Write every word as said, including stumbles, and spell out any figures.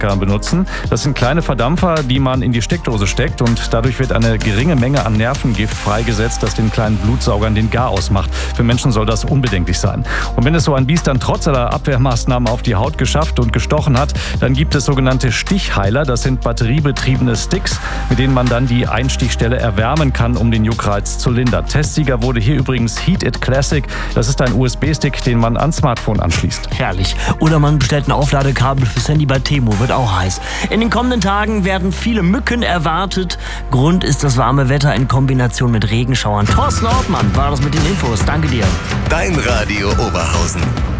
benutzen. Das sind kleine Verdampfer, die man in die Steckdose steckt und dadurch wird eine geringe Menge an Nervengift freigesetzt, das den kleinen Blutsaugern den Garaus macht. Für Menschen soll das unbedenklich sein. Und wenn es so ein Biest dann trotz aller Abwehrmaßnahmen auf die Haut geschafft und gestochen hat, dann gibt es sogenannte Stichheiler. Das sind batteriebetriebene Sticks, mit denen man dann die Einstichstelle erwärmen kann, um den Juckreiz zu lindern. Testsieger wurde hier übrigens Heat It Classic. Das ist ein U S B-Stick, den man ans Smartphone anschließt. Herrlich. Oder man bestellt ein Aufladekabel fürs Handy bei Temu, wird auch heiß. In den kommenden Tagen werden viele Mücken erwartet. Grund ist das warme Wetter in Kombination mit Regenschauern. Thorsten Ortmann war das mit den Infos. Danke dir. Dein Radio Oberhausen.